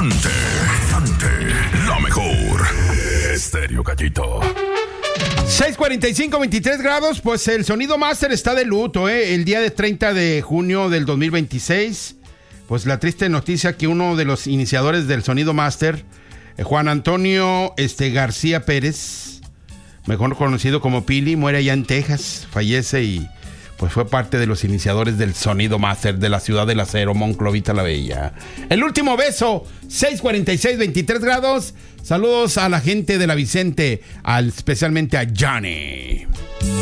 Cantante, la mejor. Estéreo Gallito. 6:45, 23 grados. Pues el Sonido Master está de luto, el día de 30 de junio del 2026. Pues la triste noticia que uno de los iniciadores del Sonido Master, Juan Antonio García Pérez, mejor conocido como Pili, muere allá en Texas, fallece y pues fue parte de los iniciadores del Sonido Master de la Ciudad del Acero, Monclovita la Bella. El último beso, 6:46, 23 grados. Saludos a la gente de la Vicente, especialmente a Johnny.